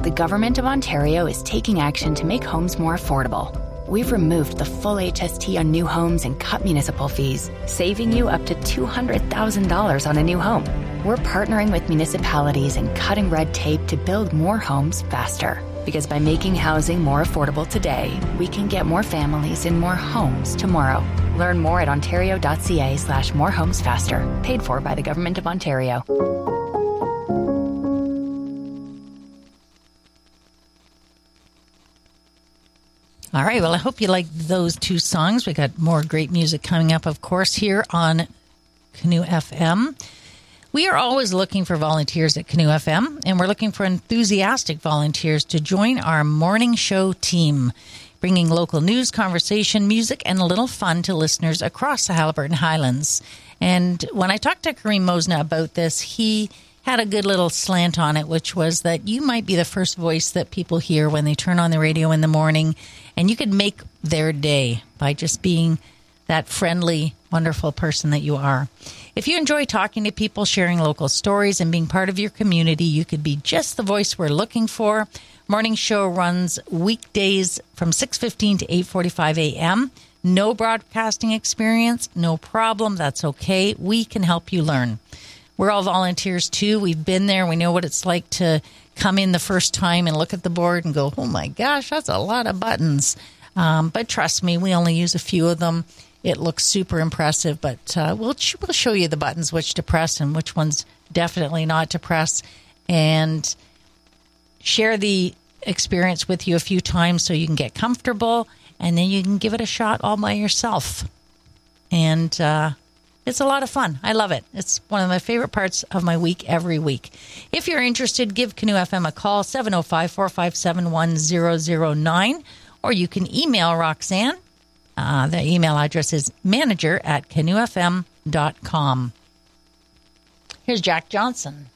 The Government of Ontario is taking action to make homes more affordable. We've removed the full HST on new homes and cut municipal fees, saving you up to $200,000 on a new home. We're partnering with municipalities and cutting red tape to build more homes faster. Because by making housing more affordable today, we can get more families in more homes tomorrow. Learn more at ontario.ca/morehomesfaster. Paid for by the Government of Ontario. All right, well, I hope you liked those two songs. We got more great music coming up, of course, here on Canoe FM. We are always looking for volunteers at Canoe FM, and we're looking for enthusiastic volunteers to join our morning show team, bringing local news, conversation, music, and a little fun to listeners across the Haliburton Highlands. And when I talked to Kareem Mosna about this, he had a good little slant on it, which was that you might be the first voice that people hear when they turn on the radio in the morning, and you could make their day by just being that friendly, wonderful person that you are. If you enjoy talking to people, sharing local stories, and being part of your community, you could be just the voice we're looking for. Morning show runs weekdays from 6:15 to 8:45 a.m. No broadcasting experience, no problem. That's okay. We can help you learn. We're all volunteers, too. We've been there. We know what it's like to come in the first time and look at the board and go, oh, my gosh, that's a lot of buttons. But trust me, we only use a few of them. It looks super impressive, but we'll show you the buttons, which to press and which ones definitely not to press, and share the experience with you a few times so you can get comfortable, and then you can give it a shot all by yourself. And it's a lot of fun. I love it. It's one of my favorite parts of my week every week. If you're interested, give Canoe FM a call, 705-457-1009, or you can email Roxanne. The email address is manager@canoefm.com. Here's Jack Johnson.